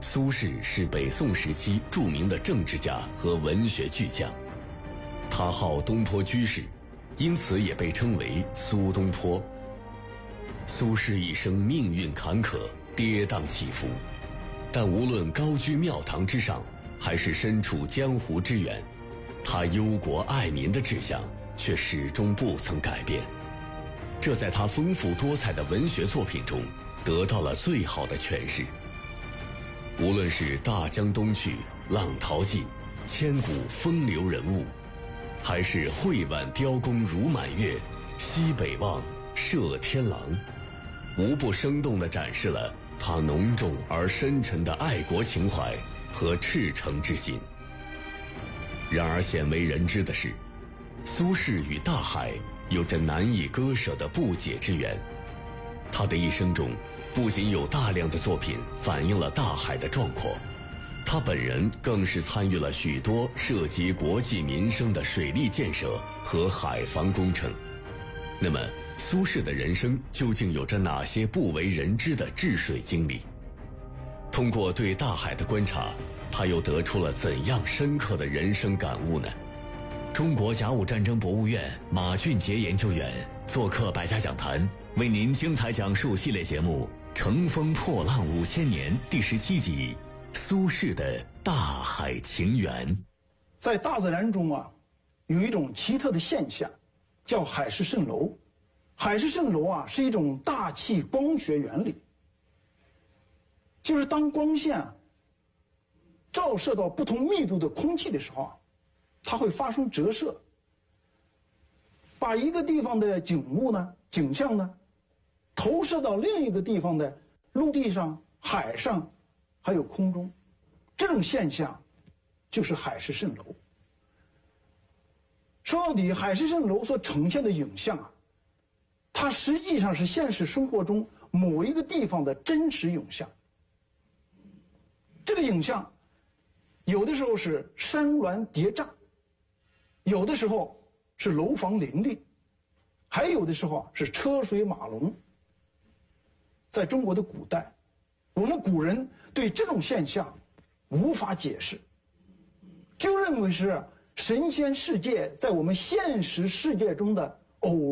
苏轼是北宋时期著名的政治家和文学巨匠，他号东坡居士，因此也被称为苏东坡。苏轼一生命运坎坷，跌宕起伏，但无论高居庙堂之上，还是身处江湖之远，他忧国爱民的志向却始终不曾改变。这在他丰富多彩的文学作品中得到了最好的诠释。无论是大江东去，浪淘尽，千古风流人物，还是会挽雕弓如满月，西北望，射天狼，无不生动地展示了他浓重而深沉的爱国情怀和赤诚之心。然而鲜为人知的是，苏轼与大海有着难以割舍的不解之缘。他的一生中不仅有大量的作品反映了大海的壮阔，他本人更是参与了许多涉及国计民生的水利建设和海防工程。那么苏轼的人生究竟有着哪些不为人知的治水经历？通过对大海的观察，他又得出了怎样深刻的人生感悟呢？ 中国甲午战争博物院马俊杰研究员做客百家讲坛，为您精彩讲述系列节目《乘风破浪5000年》第17集：苏轼的大海情缘。 在大自然中啊，有一种奇特的现象，叫海市蜃楼。海市蜃楼啊，是一种大气光学原理，就是当光线照射到不同密度的空气的时候啊，它会发生折射，把一个地方的景象呢，投射到另一个地方的陆地上、海上，还有空中。这种现象就是海市蜃楼。说到底，海市蜃楼所呈现的影像啊，它实际上是现实生活中某一个地方的真实影像。这个影像有的时候是山峦叠嶂，有的时候是楼房林立，还有的时候是车水马龙。在中国的古代，我们古人对这种现象无法解释，就认为是神仙世界在我们现实世界中的偶